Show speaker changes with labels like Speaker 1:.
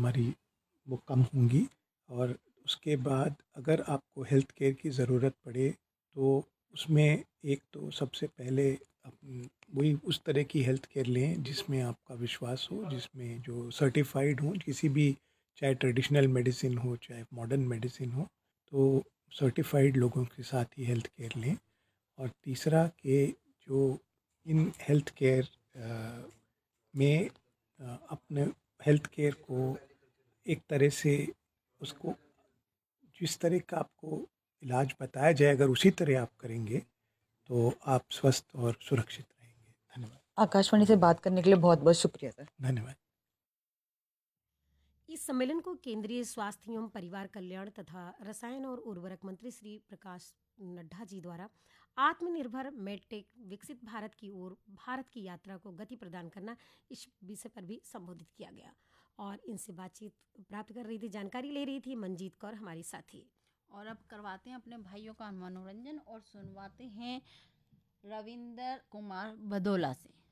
Speaker 1: हमारी वो कम होंगी। और उसके बाद अगर आपको हेल्थ केयर की ज़रूरत पड़े तो उसमें एक तो सबसे पहले वही उस तरह की हेल्थ केयर लें जिसमें आपका विश्वास हो, जिसमें जो सर्टिफाइड हो, किसी भी, चाहे ट्रेडिशनल मेडिसिन हो चाहे मॉडर्न मेडिसिन हो, तो सर्टिफाइड लोगों के साथ ही हेल्थ केयर लें। और तीसरा कि जो इन हेल्थ केयर में अपने हेल्थ केयर को एक तरह से उसको जिस तरह का आपको इलाज बताया जाए अगर उसी तरह आप करेंगे तो आप स्वस्थ और सुरक्षित रहेंगे। धन्यवाद।
Speaker 2: आकाशवाणी से बात करने के लिए बहुत बहुत शुक्रिया सर।
Speaker 1: धन्यवाद।
Speaker 3: इस सम्मेलन को केंद्रीय स्वास्थ्य एवं परिवार कल्याण तथा रसायन और उर्वरक मंत्री श्री प्रकाश नड्डा जी द्वारा आत्मनिर्भर मेडटेक विकसित भारत की ओर भारत की यात्रा को गति प्रदान करना, इस विषय पर भी संबोधित किया गया। और इनसे बातचीत प्राप्त कर रही थी, जानकारी ले रही थी मंजीत कौर हमारी साथी।
Speaker 4: और अब करवाते हैं अपने भाइयों का मनोरंजन और सुनवाते हैं रविंदर कुमार बदोला से।